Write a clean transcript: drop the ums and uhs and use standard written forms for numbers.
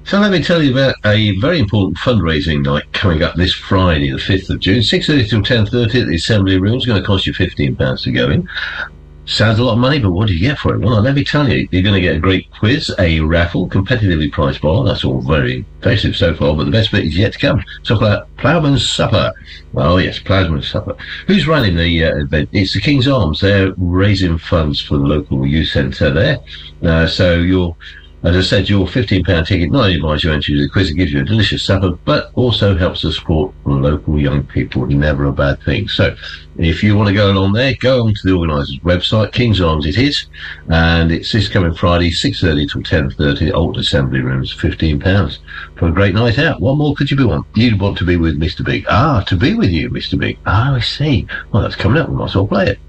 So let me tell you about a very important fundraising night coming up this Friday, the 5th of June, 6:30 till 10:30 at the Assembly Room. It's going to cost you £15 to go in. Sounds a lot of money, but what do you get for it? Well, let me tell you, you're going to get a great quiz, a raffle, competitively priced bar. That's all very impressive so far, but the best bit is yet to come. Talk about Ploughman's Supper. Well, yes, Ploughman's Supper. Who's running the event? It's the King's Arms. They're raising funds for the local youth centre there. So you'll... As I said, your £15 ticket not only buys you entry to the quiz, it gives you a delicious supper, but also helps to support local young people. Never a bad thing. So, if you want to go along there, go on to the organiser's website, King's Arms it is, and it's this coming Friday, 6:30 till 10:30, Old Assembly Rooms, £15 for a great night out. What more could you want? You'd want to be with Mr. Big. To be with you, Mr. Big. I see. Well, that's coming up. We might as well play it.